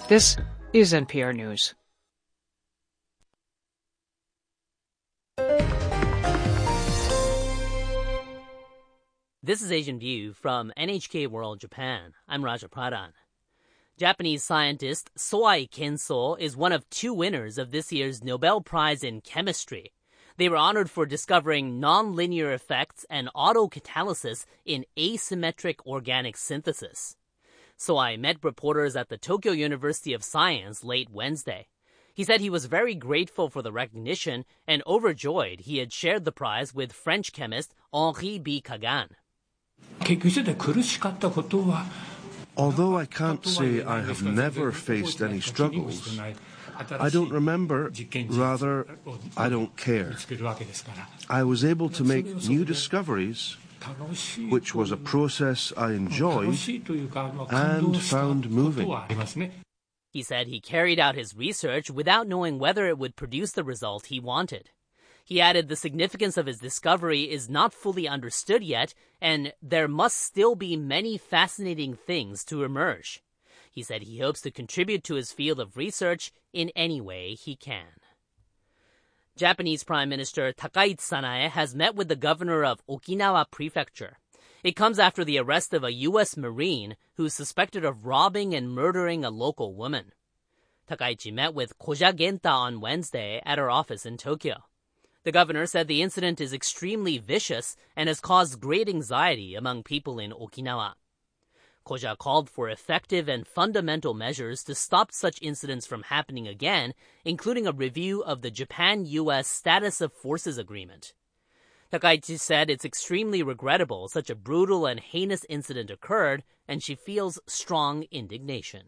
This is NPR News. This is Asian View from NHK World Japan. I'm Raja Pradhan. Japanese scientist Soai Kenso is one of two winners of this year's Nobel Prize in Chemistry. They were honored for discovering nonlinear effects and autocatalysis in asymmetric organic synthesis. Soai met reporters at the Tokyo University of Science late Wednesday. He said he was very grateful for the recognition and overjoyed he had shared the prize with French chemist Henri B. Kagan. Although I can't say I have never faced any struggles, I don't remember, rather, I don't care. I was able to make new discoveries, which was a process I enjoyed and found moving. He said he carried out his research without knowing whether it would produce the result he wanted. He added the significance of his discovery is not fully understood yet, and there must still be many fascinating things to emerge. He said he hopes to contribute to his field of research in any way he can. Japanese Prime Minister Takaichi Sanae has met with the governor of Okinawa Prefecture. It comes after the arrest of a U.S. Marine who's suspected of robbing and murdering a local woman. Takaichi met with Koja Genta on Wednesday at her office in Tokyo. The governor said the incident is extremely vicious and has caused great anxiety among people in Okinawa. Koja called for effective and fundamental measures to stop such incidents from happening again, including a review of the Japan-U.S. Status of Forces Agreement. Takaichi said it's extremely regrettable such a brutal and heinous incident occurred, and she feels strong indignation.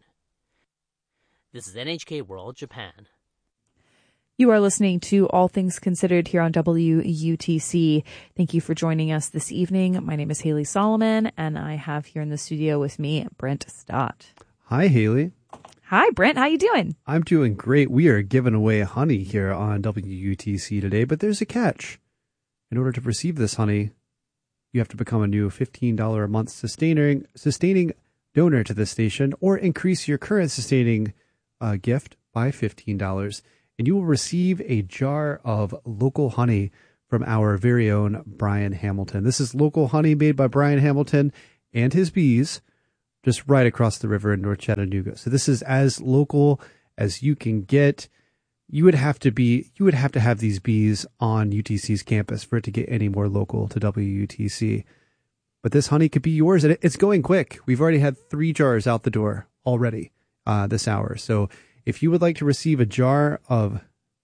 This is NHK World Japan. You are listening to All Things Considered here on WUTC. Thank you for joining us this evening. My name is Haley Solomon, and I have here in the studio with me Brent Stott. Hi, Haley. Hi, Brent. How you doing? I'm doing great. We are giving away honey here on WUTC today, but there's a catch. In order to receive this honey, you have to become a new $15 a month sustaining donor to this station, or increase your current sustaining gift by $15. And you will receive a jar of local honey from our very own Brian Hamilton. This is local honey made by Brian Hamilton and his bees just right across the river in North Chattanooga. So this is as local as you can get. You would have to have these bees on UTC's campus for it to get any more local to WUTC. But this honey could be yours, and it's going quick. We've already had 3 jars out the door already this hour. So if you would like to receive a jar of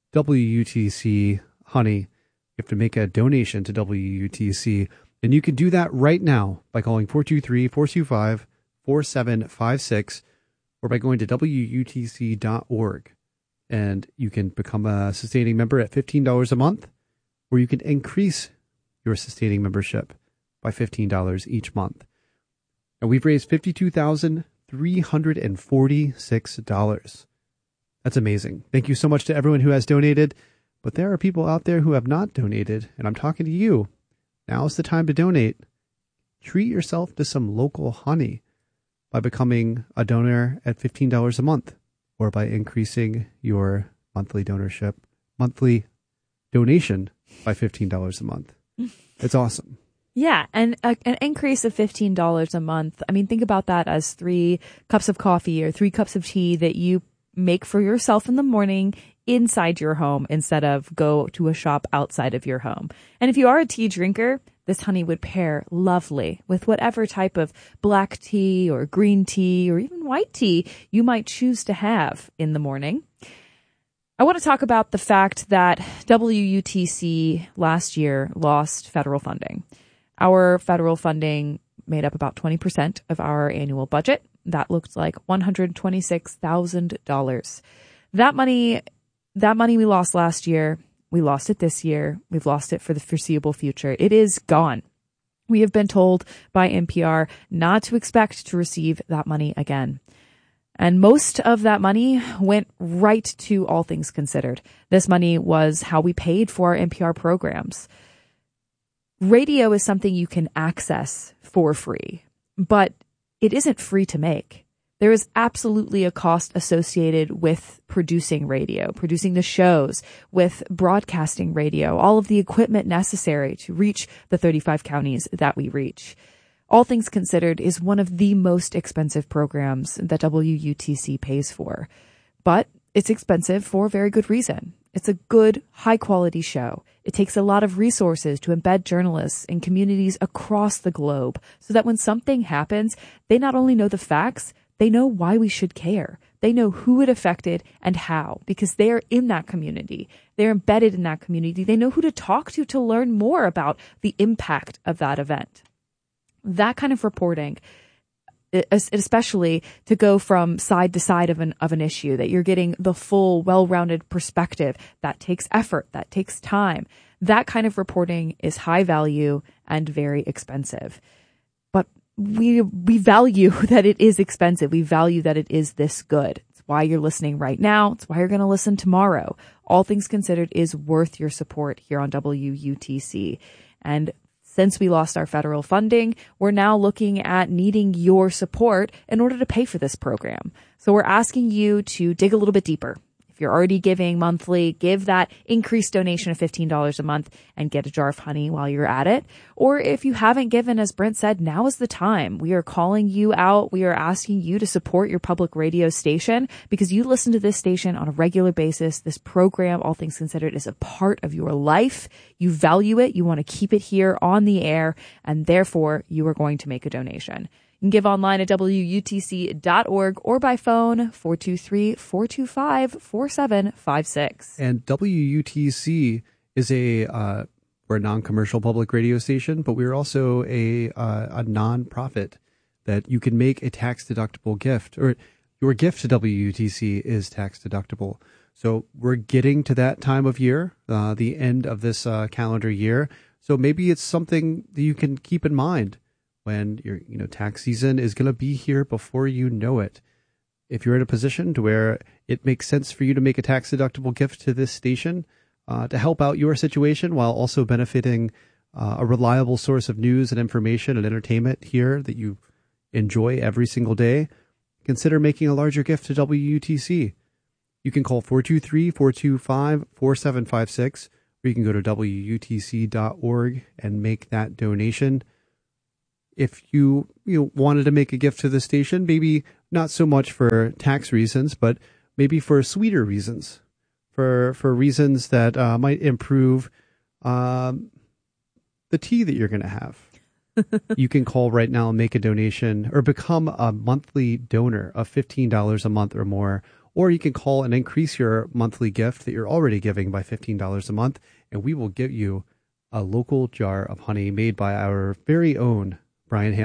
WUTC honey, you have to make a donation to WUTC. And you can do that right now by calling 423-425-4756 or by going to WUTC.org. And you can become a sustaining member at $15 a month, or you can increase your sustaining membership by $15 each month. And we've raised $52,346. That's amazing. Thank you so much to everyone who has donated. But there are people out there who have not donated, and I'm talking to you. Now's the time to donate. Treat yourself to some local honey by becoming a donor at $15 a month, or by increasing your monthly donation by $15 a month. It's awesome. Yeah, and an increase of $15 a month. I mean, think about that as 3 cups of coffee or 3 cups of tea that you make for yourself in the morning inside your home instead of go to a shop outside of your home. And if you are a tea drinker, this honey would pair lovely with whatever type of black tea or green tea or even white tea you might choose to have in the morning. I want to talk about the fact that WUTC last year lost federal funding. Our federal funding made up about 20% of our annual budget. That looked like $126,000. That money we lost last year. We lost it this year. We've lost it for the foreseeable future. It is gone. We have been told by NPR not to expect to receive that money again. And most of that money went right to All Things Considered. This money was how we paid for our NPR programs. Radio is something you can access for free, but it isn't free to make. There is absolutely a cost associated with producing radio, producing the shows, with broadcasting radio, all of the equipment necessary to reach the 35 counties that we reach. All Things Considered is one of the most expensive programs that WUTC pays for. But it's expensive for a very good reason. It's a good, high-quality show. It takes a lot of resources to embed journalists in communities across the globe so that when something happens, they not only know the facts, they know why we should care. They know who it affected and how, because they're in that community. They're embedded in that community. They know who to talk to learn more about the impact of that event. That kind of reporting, especially to go from side to side of an issue, that you're getting the full, well-rounded perspective, that takes effort, that takes time. That kind of reporting is high value and very expensive. But we value that it is expensive. We value that it is this good. It's why you're listening right now. It's why you're going to listen tomorrow. All Things Considered is worth your support here on WUTC. And since we lost our federal funding, we're now looking at needing your support in order to pay for this program. So we're asking you to dig a little bit deeper. If you're already giving monthly, give that increased donation of $15 a month and get a jar of honey while you're at it. Or if you haven't given, as Brent said, now is the time. We are calling you out. We are asking you to support your public radio station because you listen to this station on a regular basis. This program, All Things Considered, is a part of your life. You value it. You want to keep it here on the air, and therefore you are going to make a donation. You can give online at WUTC.org or by phone 423-425-4756. And WUTC is we're a non-commercial public radio station, but we're also a non-profit that you can make a tax-deductible gift, or your gift to WUTC is tax-deductible. So we're getting to that time of year, the end of this calendar year. So maybe it's something that you can keep in mind when your tax season is going to be here before you know it. If you're in a position to where it makes sense for you to make a tax-deductible gift to this station to help out your situation while also benefiting a reliable source of news and information and entertainment here that you enjoy every single day, consider making a larger gift to WUTC. You can call 423-425-4756, or you can go to WUTC.org and make that donation. If you wanted to make a gift to the station, maybe not so much for tax reasons, but maybe for sweeter reasons, for reasons that might improve the tea that you're going to have. You can call right now and make a donation or become a monthly donor of $15 a month or more, or you can call and increase your monthly gift that you're already giving by $15 a month, and we will give you a local jar of honey made by our very own Brian Hamilton.